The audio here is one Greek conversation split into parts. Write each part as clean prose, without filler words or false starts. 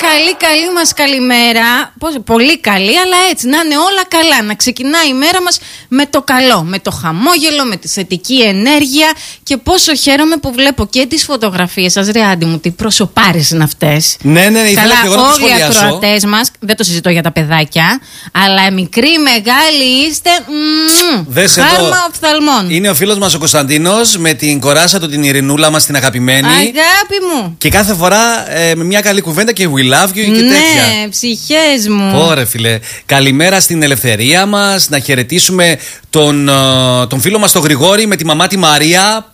καλή μας καλημέρα. Πολύ καλή, αλλά έτσι να είναι όλα καλά. Να ξεκινάει η μέρα μας με το καλό, με το χαμόγελο, με τη θετική ενέργεια. Και πόσο χαίρομαι που βλέπω και τις φωτογραφίες σας, ρε Άντι μου, τι προσωπάρες είναι αυτές. Ναι, ήθελα και εγώ να το όλοι οι ακροατές μας, δεν το συζητώ για τα παιδάκια, αλλά μικροί, μεγάλοι είστε. Χάρμα οφθαλμών. Είναι ο φίλος μας ο Κωνσταντίνος με την κοράσα του, την Ειρηνούλα μας, την αγαπημένη. Αγάπη μου. Και κάθε φορά με μια καλή κουβέντα και we love you και τέτοια. Ναι, ψυχές μου. Ωραία, φίλε. Καλημέρα στην ελευθερία μας. Να χαιρετήσουμε τον φίλο μας τον Γρηγόρη με τη μαμά τη Μαρία.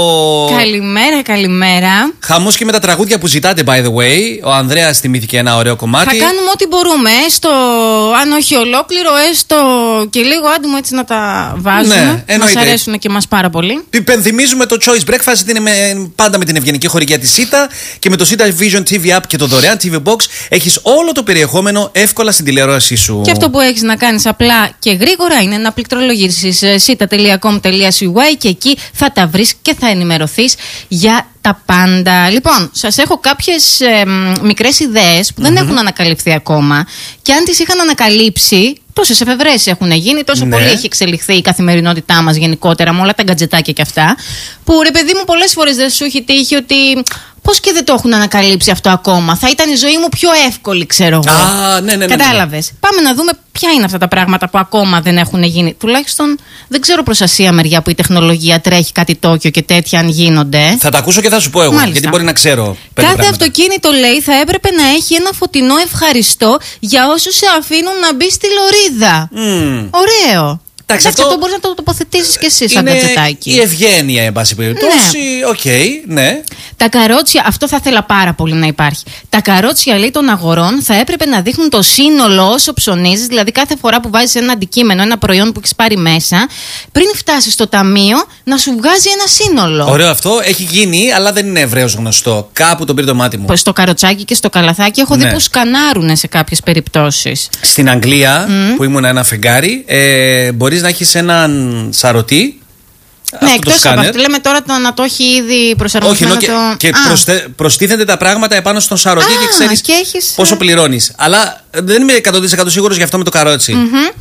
Καλημέρα. Χαμός και με τα τραγούδια που ζητάτε, by the way. Ο Ανδρέας θυμήθηκε ένα ωραίο κομμάτι. Θα κάνουμε ό,τι μπορούμε. Έστω, αν όχι ολόκληρο, έστω και λίγο άντιμο έτσι να τα βάζουμε. Ναι, μας αρέσουν και μας πάρα πολύ. Υπενθυμίζουμε το Choice Breakfast είναι πάντα με την ευγενική χορηγία της ΣΥΤΑ και με το ΣΥΤΑ Vision TV App και το δωρεάν TV Box έχεις όλο το περιεχόμενο εύκολα στην τηλεόρασή σου. Και αυτό που έχεις να κάνεις απλά και γρήγορα είναι να πληκτρολογήσεις sita.com.cy και εκεί θα τα βρεις και θα ενημερωθείς για τα πάντα. Λοιπόν, σας έχω κάποιες μικρές ιδέες που δεν έχουν ανακαλυφθεί ακόμα και αν τις είχαν ανακαλύψει, τόσες εφευρέσεις έχουν γίνει, τόσο πολύ έχει εξελιχθεί η καθημερινότητά μας γενικότερα με όλα τα γκατζετάκια και αυτά, που ρε παιδί μου πολλές φορές δεν σου έχει τύχει ότι πώς και δεν το έχουν ανακαλύψει αυτό ακόμα. Θα ήταν η ζωή μου πιο εύκολη, ξέρω εγώ. Ναι. Κατάλαβες. Πάμε να δούμε ποια είναι αυτά τα πράγματα που ακόμα δεν έχουν γίνει. Τουλάχιστον δεν ξέρω προς Ασία μεριά που η τεχνολογία τρέχει κάτι Τόκιο και τέτοια αν γίνονται. Θα τα ακούσω και θα σου πω εγώ. Μάλιστα. Γιατί μπορεί να ξέρω. Κάθε αυτοκίνητο, λέει, θα έπρεπε να έχει ένα φωτεινό ευχαριστώ για όσους σε αφήνουν να μπει στη λωρίδα. Ωραίο. Εντάξει, αυτό μπορείς να το τοποθετήσεις και εσύ σαν κατσετάκι. Η ευγένεια, εν πάση περιπτώσει. Οκ, ναι. Τα καρότσια, αυτό θα ήθελα πάρα πολύ να υπάρχει. Τα καρότσια, λέει, των αγορών θα έπρεπε να δείχνουν το σύνολο όσο ψωνίζεις. Δηλαδή, κάθε φορά που βάζεις ένα αντικείμενο, ένα προϊόν που έχεις πάρει μέσα, πριν φτάσεις στο ταμείο, να σου βγάζει ένα σύνολο. Ωραίο αυτό. Έχει γίνει, αλλά δεν είναι ευρέως γνωστό. Κάπου τον πήρε το μάτι μου. Στο καροτσάκι και στο καλαθάκι έχω δει που σκανάρουνε σε κάποιες περιπτώσεις. Στην Αγγλία, που ήμουν ένα φεγγάρι, μπορείς να έχεις έναν σαρωτή. Ναι, εκτός από αυτό. Λέμε τώρα να το έχει ήδη προσαρμοσμένο. Όχι, και προστίθενται τα πράγματα επάνω στον σαρωτή και ξέρεις πόσο πληρώνεις. Αλλά δεν είμαι 100% σίγουρος γι' αυτό με το καρότσι.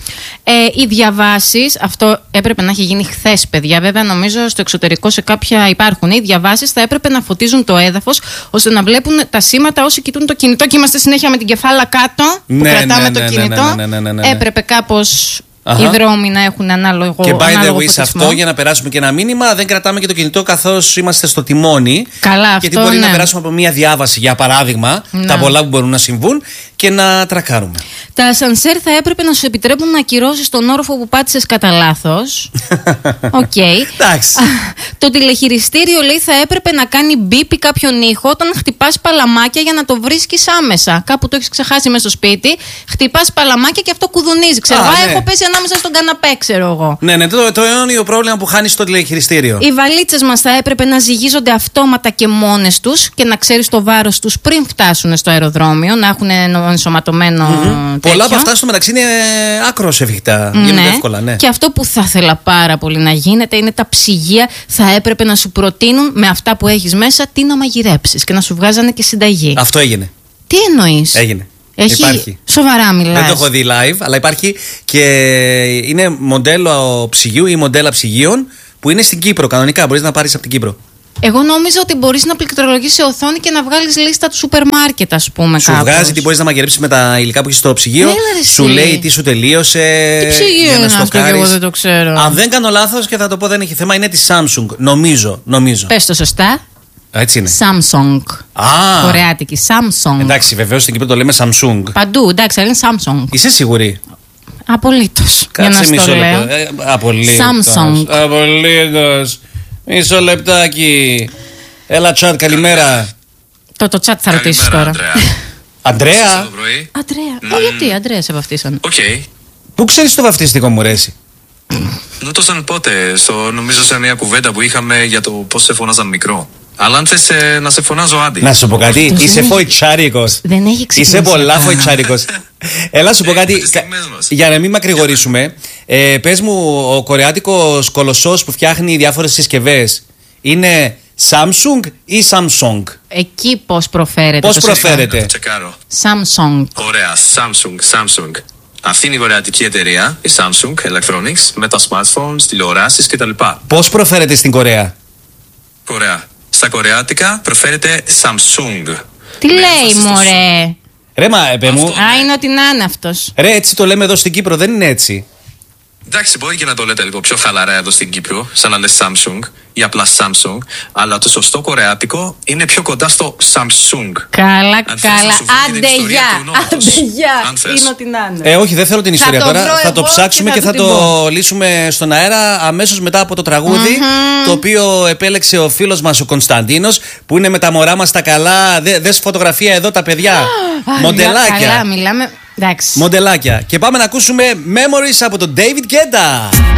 Οι διαβάσεις, αυτό έπρεπε να έχει γίνει χθες, παιδιά. Βέβαια, νομίζω στο εξωτερικό σε κάποια υπάρχουν. Οι διαβάσεις θα έπρεπε να φωτίζουν το έδαφος ώστε να βλέπουν τα σήματα όσοι κοιτούν το κινητό. Και είμαστε συνέχεια με την κεφάλα κάτω που κρατάμε το κινητό. Έπρεπε κάπως. Οι δρόμοι να έχουν ανάλογο. Και by the way, σε αυτό για να περάσουμε και ένα μήνυμα, δεν κρατάμε και το κινητό καθώς είμαστε στο τιμόνι. Καλά, αυτό. Γιατί μπορεί να περάσουμε από μια διάβαση, για παράδειγμα, τα πολλά που μπορούν να συμβούν και να τρακάρουμε. Τα ασανσέρ θα έπρεπε να σου επιτρέπουν να ακυρώσεις τον όροφο που πάτησες κατά λάθος. Οκ. Το τηλεχειριστήριο, λέει, θα έπρεπε να κάνει μπίπι κάποιον ήχο όταν χτυπάς παλαμάκια για να το βρίσκεις άμεσα. Κάπου το έχεις ξεχάσει μέσα στο σπίτι, χτυπάς παλαμάκια και αυτό κουδουνίζει. Ξέρω, έχω πέσει ανάμεσα στον καναπέ, ξέρω εγώ. Ναι, το αιώνιο πρόβλημα που χάνεις στο τηλεχειριστήριο. Οι βαλίτσες μας θα έπρεπε να ζυγίζονται αυτόματα και μόνες τους και να ξέρεις το βάρος τους πριν φτάσουν στο αεροδρόμιο, να έχουν ενσωματωμένο. Πολλά από αυτά στο μεταξύ είναι άκρως ευκτά. Γίνονται εύκολα, ναι. Και αυτό που θα ήθελα πάρα πολύ να γίνεται είναι τα ψυγεία θα έπρεπε να σου προτείνουν με αυτά που έχεις μέσα τι να μαγειρέψεις και να σου βγάζανε και συνταγή. Αυτό έγινε. Τι εννοείς? Έγινε. Υπάρχει. Σοβαρά μιλάς? Δεν το έχω δει live, αλλά υπάρχει και είναι μοντέλο ψυγείου ή μοντέλα ψυγείων που είναι στην Κύπρο. Κανονικά μπορείς να πάρεις από την Κύπρο. Εγώ νόμιζα ότι μπορείς να πληκτρολογήσεις σε οθόνη και να βγάλεις λίστα του σούπερ μάρκετ, ας πούμε. Σου βγάζει τι μπορείς να μαγειρέψεις με τα υλικά που έχεις στο ψυγείο. Σου λέει τι σου τελείωσε. Τι ψυγείο είναι αυτό, εγώ δεν το ξέρω. Αν δεν κάνω λάθος και θα το πω, δεν έχει θέμα, είναι τη Samsung. Νομίζω. Πες το σωστά. Έτσι είναι. Samsung. Κορεάτικη. Samsung. Εντάξει, βεβαίως στην Κύπρο το λέμε Samsung. Παντού, εντάξει, αλλά είναι Samsung. Είσαι σίγουρη? Απολύτως. Κάτσε μισό λεπτό. Samsung. Απολύτως. Μισό λεπτάκι. Έλα, chat, καλημέρα. Το chat θα ρωτήσεις τώρα. Αντρέα. Αντρέα. Γιατί Αντρέα σε βαφτίσαν? Πού ξέρεις το βαφτιστικό μου, ρέση? Ρωτώσαν πότε, νομίζω σε μια κουβέντα που είχαμε για το πώς σε φώναζαν μικρό. Αλλά αν θες να σε φωνάζω Άντι. Να σου πω κάτι, είσαι φοητσάρικος. Δεν έχει ξεκινήσει. Είσαι πολλά φοητσάρικος. Έλα σου πω κάτι, για να μην μακρηγορήσουμε. Πες μου, ο κορεάτικος κολοσσός που φτιάχνει διάφορες συσκευές είναι Samsung ή Samsung? Εκεί πώς προφέρεται. Πώς προφέρεται? Να το τσεκάρω. Samsung. Ωραία, Samsung. Αυτή είναι η κορεατική εταιρεία, η Samsung Electronics, με τα smartphones, τηλεοράσεις κτλ. Πώς προφέρεται στην Κορέα? Κορέα. Στα κορεάτικα προφέρεται Samsung. Τι λέει, μωρέ? Ρε μα, μου. Α, είναι ότι να είναι αυτός. Ρε, έτσι το λέμε εδώ στην Κύπρο, δεν είναι έτσι. Εντάξει, μπορεί και να το λέτε λίγο πιο χαλαρά εδώ στην Κύπρο, σαν να λες Samsung ή απλά Samsung, αλλά το σωστό κορεάτικο είναι πιο κοντά στο Samsung. Καλά, Αν θες να σου βρει την ιστορία του ονόματος. Αν θες. Είναι ότι να είναι. Όχι, δεν θέλω την ιστορία το τώρα. βρω Θα το εγώ ψάξουμε και και θα θα του την το λύσουμε στον αέρα αμέσως μετά από το τραγούδι, το οποίο επέλεξε ο φίλος μας ο Κωνσταντίνος, που είναι με τα μωρά μας τα καλά. Δες φωτογραφία εδώ τα παιδιά. Μοντελάκια. Καλά, μιλάμε. Εντάξει. Μοντελάκια. Και πάμε να ακούσουμε Memories από τον David Guetta.